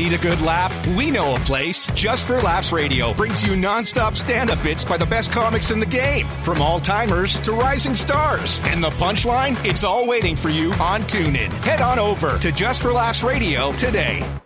Need a good laugh? We know a place. Just for Laughs Radio brings you nonstop stand-up bits by the best comics in the game, from all-timers to rising stars. And the punchline? It's all waiting for you on TuneIn. Head on over to Just for Laughs Radio today.